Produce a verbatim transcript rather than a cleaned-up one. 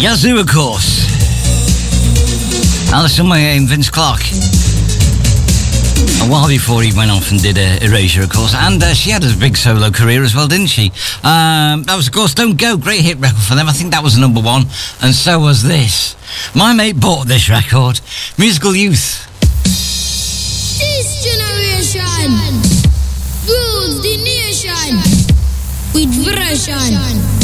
Yazoo, of course. Alison Moyet and Vince Clarke. A while before he went off and did uh, Erasure, of course. And uh, she had a big solo career as well, didn't she? Um, that was, of course, Don't Go. Great hit record for them. I think that was number one. And so was this. My mate bought this record. Musical Youth. This generation rules the nation with version.